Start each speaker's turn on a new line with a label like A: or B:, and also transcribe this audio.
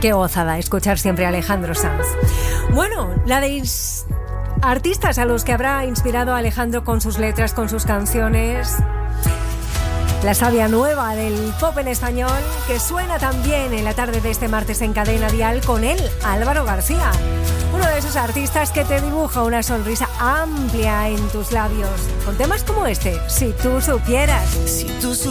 A: Qué gozada escuchar siempre a Alejandro Sanz. Bueno, la de artistas a los que habrá inspirado a Alejandro con sus letras, con sus canciones. La savia nueva del pop en español, que suena también en la tarde de este martes en Cadena Dial con él, Álvaro García. Uno de esos artistas que te dibuja una sonrisa amplia en tus labios, con temas como este, Si tú supieras.
B: Si tú